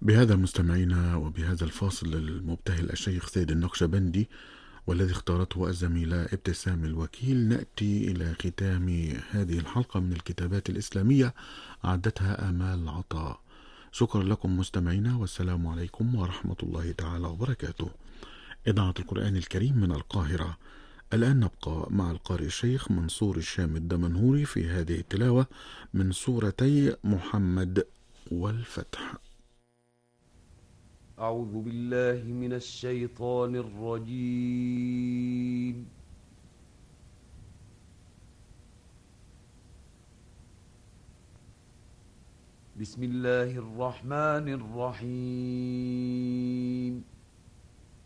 بهذا مستمعينا، وبهذا الفاصل المبتهل الشيخ سيد النقشبندي والذي اختارته الزميلة ابتسام الوكيل، نأتي إلى ختام هذه الحلقة من الكتابات الإسلامية أعدتها آمال عطاء. شكرا لكم مستمعينا، والسلام عليكم ورحمة الله تعالى وبركاته. إذاعة القرآن الكريم من القاهرة. الآن نبقى مع القارئ الشيخ منصور الشام الدمنهوري في هذه التلاوة من سورتي محمد والفتح. أعوذ بالله من الشيطان الرجيم. بسم الله الرحمن الرحيم.